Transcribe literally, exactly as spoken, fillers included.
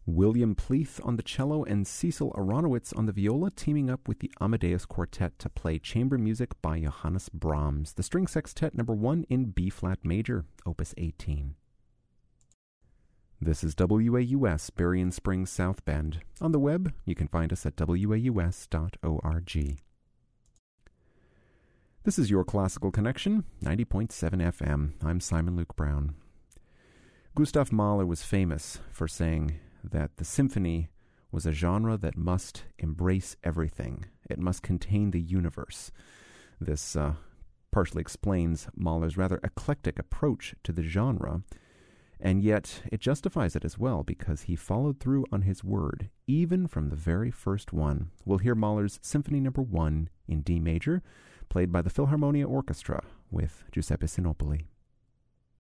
William Pleath on the cello and Cecil Aronowitz on the viola, teaming up with the Amadeus Quartet to play chamber music by Johannes Brahms, the String Sextet number one in B-flat major, opus eighteen. This is W A U S, Berrien Springs, South Bend. On the web, you can find us at w a u s dot org. This is Your Classical Connection, ninety point seven F M. I'm Simon Luke Brown. Gustav Mahler was famous for saying that the symphony was a genre that must embrace everything. It must contain the universe. This uh, partially explains Mahler's rather eclectic approach to the genre, and yet it justifies it as well because he followed through on his word, even from the very first one. We'll hear Mahler's Symphony Number One in D major, played by the Philharmonia Orchestra with Giuseppe Sinopoli.